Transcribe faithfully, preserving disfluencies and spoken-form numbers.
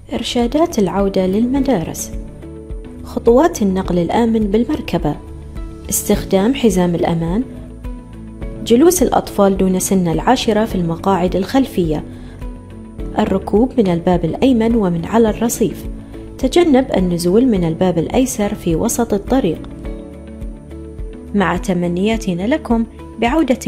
إرشادات العودة للمدارس. خطوات النقل الآمن بالمركبة: استخدام حزام الأمان، جلوس الأطفال دون سن العاشرة في المقاعد الخلفية، الركوب من الباب الأيمن ومن على الرصيف، تجنب النزول من الباب الأيسر في وسط الطريق. مع تمنياتنا لكم بعودة